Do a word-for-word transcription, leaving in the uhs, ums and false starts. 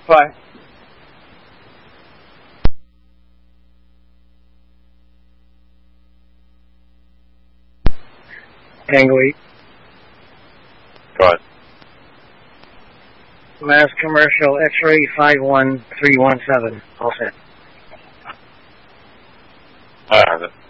Bye. Angle eight. Go ahead. Mass commercial X-ray five one three one seven. All set. I have it.